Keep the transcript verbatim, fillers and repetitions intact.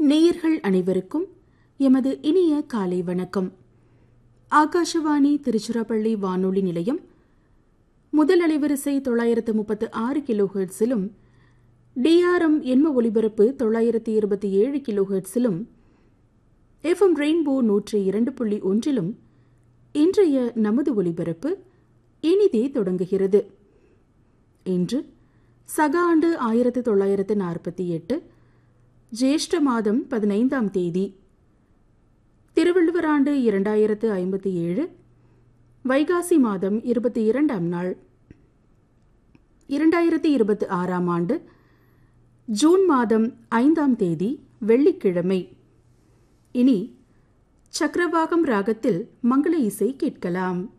நேயர்கள் அனைவருக்கும் எமது இனிய காலை வணக்கம். ஆகாஷவாணி திருச்சிராப்பள்ளி வானொலி நிலையம் முதல் அலைவரிசை தொள்ளாயிரத்து முப்பத்து ஆறு கிலோ ஹெர்ட்ஸிலும் டிஆர்எம் எண்ம ஒலிபரப்பு தொள்ளாயிரத்து இருபத்தி ஏழு கிலோ ஹெர்ட்ஸிலும் எஃப்எம் ரெயின்போ நூற்றி இரண்டு புள்ளி ஒன்றிலும் இன்றைய நமது ஒலிபரப்பு இனிதே தொடங்குகிறது. இன்று சக ஆண்டு ஆயிரத்து தொள்ளாயிரத்து நாற்பத்தி எட்டு ஜேஷ்ட மாதம் பதினைந்தாம் தேதி, திருவள்ளுவர் ஆண்டு இரண்டாயிரத்து ஐம்பத்தி ஏழு, வைகாசி மாதம் இருபத்தி இரண்டாம் நாள், இரண்டாயிரத்து இருபத்தி ஆறாம் ஆண்டு ஜூன் மாதம் ஐந்தாம் தேதி வெள்ளிக்கிழமை. இனி சக்கரவாகம் ராகத்தில் மங்கள இசை கேட்கலாம்.